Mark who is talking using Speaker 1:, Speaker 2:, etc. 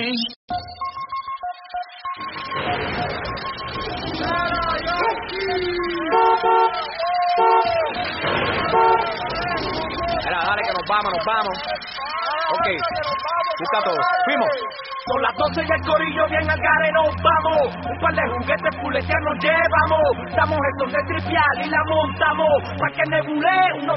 Speaker 1: Mira, dale que nos vamos. Ok, busca todo. Fuimos.
Speaker 2: Son las 12 y el corillo bien al gare nos vamos. Un par de juguetes fuletear nos llevamos. Damos estos de tripial y la montamos. Pa' que nebule unos